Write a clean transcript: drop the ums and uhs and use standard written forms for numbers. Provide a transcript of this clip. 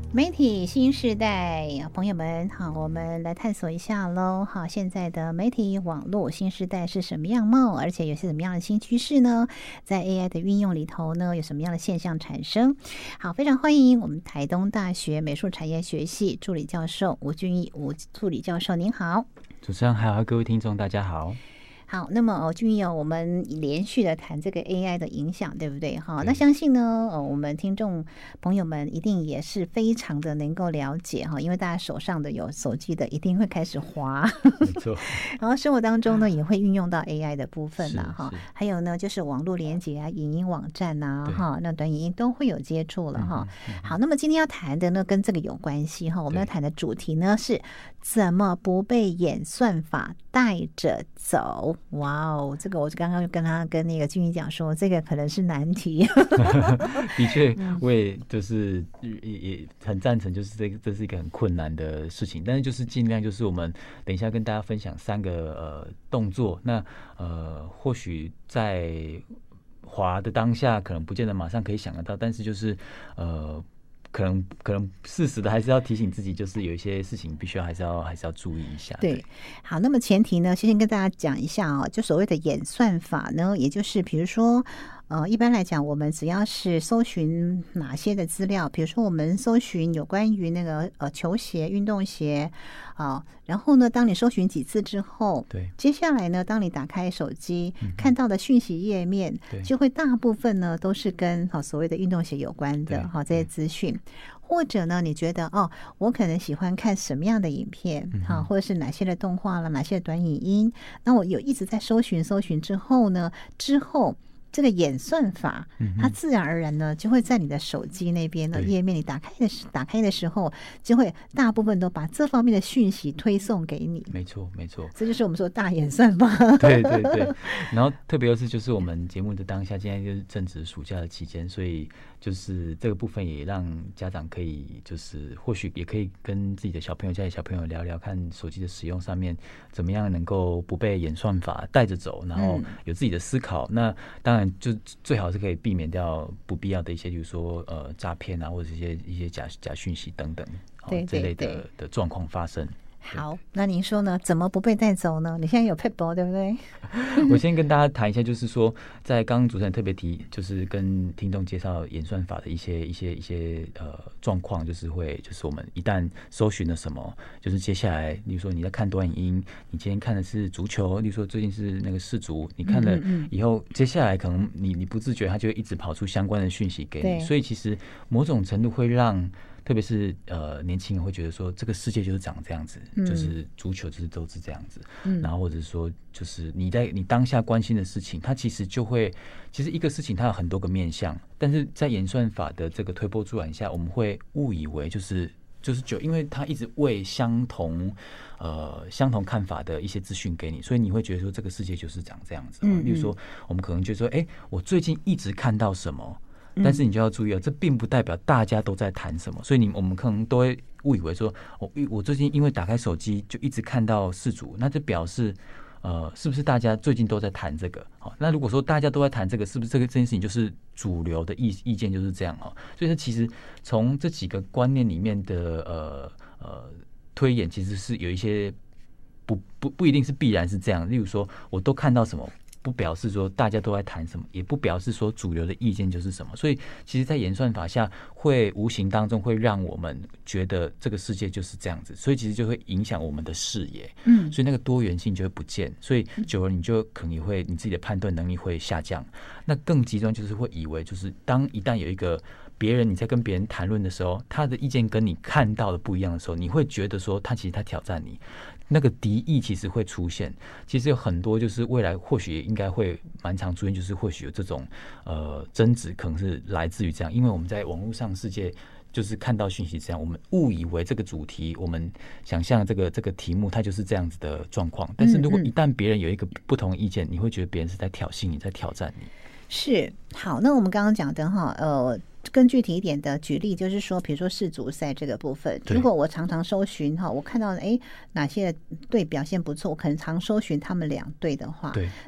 媒体新时代，朋友们好，我们来探索一下喽。好，现在的媒体网络新时代是什么样貌，而且有些什么样的新趋势呢？在 AI 的运用里头呢，有什么样的现象产生？好，非常欢迎我们台东大学美术产业学系助理教授吴俊义吴助理教授，您好。 主持人好，各位听众大家好。 好，那么俊义我们连续的谈这个 AI 的影响，对不对？哈，那相信呢，我们听众朋友们一定也是非常的能够了解哈，因为大家手上的有手机的，一定会开始滑， 没错。 然后生活当中呢，也会运用到 AI 的部分啦，哈。还有呢，就是网络连接啊、影音网站啊，哈，那短影音都会有接触了哈。好，那么今天要谈的呢，跟这个有关系哈。我们要谈的主题呢是怎么不被演算法带着走。哇哦，这个我刚刚跟那个俊宇讲说，这个可能是难题。 的确，我也就是也很赞成，就是这是一个很困难的事情，但是就是尽量就是我们等一下跟大家分享3个动作，那或许在滑的当下可能不见得马上可以想得到，但是就是可能适时的还是要提醒自己，就是有一些事情必须要还是要注意一下。 对，好，那么前提呢，先跟大家讲一下哦，就所谓的演算法呢，也就是比如说一般来讲，我们只要是搜寻哪些的资料，比如说我们搜寻有关于那个球鞋、运动鞋啊，然后呢，当你搜寻几次之后， 对， 接下来呢，当你打开手机看到的讯息页面，就会大部分呢都是跟所谓的运动鞋有关的这些资讯。或者呢，你觉得我可能喜欢看什么样的影片或者是哪些的动画啦，哪些的短影音，那我有一直在搜寻之后呢，这个演算法，它自然而然呢就会在你的手机那边的页面你打开的时候，就会大部分都把这方面的讯息推送给你。 没错，没错， 这就是我们说大演算法。 对对对。然后特别是就是我们节目的当下，现在就是正值暑假的期间，所以就是这个部分也让家长可以就是或许也可以跟自己的家里小朋友聊聊，看手机的使用上面怎么样能够不被演算法带着走，然后有自己的思考。那当然就最好是可以避免掉不必要的一些，比如说诈骗啊，或者一些假讯息等等，这类的状况发生。 好，那您说呢？怎么不被带走呢？你现在有 Pitbull 对不对？ 我先跟大家谈一下，就是说，在刚刚主持人特别提，就是跟听众介绍演算法的一些状况，就是我们一旦搜寻了什么，就是接下来，例如说你在看短影音，你今天看的是足球，例如说最近是那个世足，你看了以后，接下来可能你不自觉，它就会一直跑出相关的讯息给你，所以其实某种程度会让。特别是年轻人会觉得说这个世界就是长这样子，就是足球就是都是这样子，然后或者说就是你当下关心的事情，它其实一个事情它有很多个面向，但是在演算法的这个推波助澜下，我们会误以为就是因为它一直喂相同看法的一些资讯给你，所以你会觉得说这个世界就是长这样子。例如说我们可能觉得说，我最近一直看到什么。但是你就要注意这并不代表大家都在谈什么，所以我们可能都会误以为说，我最近因为打开手机就一直看到世足，那就表示是不是大家最近都在谈这个？那如果说大家都在谈这个，是不是这件事情就是主流的意见就是这样？所以其实从这几个观念里面的推演，其实是有一些不一定是必然是这样。例如说，我都看到什么？不表示说大家都在谈什么，也不表示说主流的意见就是什么，所以其实在演算法下会无形当中会让我们觉得这个世界就是这样子，所以其实就会影响我们的视野，所以那个多元性就会不见，所以久了你就可能会你自己的判断能力会下降。那更极端就是会以为就是一旦有一个别人你在跟别人谈论的时候，他的意见跟你看到的不一样的时候，你会觉得说其实他挑战你，那个敌意其实会出现。其实有很多就是未来或许也应该会蛮常出现，就是或许有这种争执，可能是来自于这样，因为我们在网络上世界就是看到讯息这样，我们误以为这个主题，我们想象这个题目它就是这样子的状况。但是如果一旦别人有一个不同的意见，你会觉得别人是在挑衅你，在挑战你。 是，好，那我们刚刚讲的哈，更具体一点的举例就是说，比如说世足赛这个部分，如果我常常搜寻哈，我看到哪些队表现不错，我可能常搜寻他们两队的话，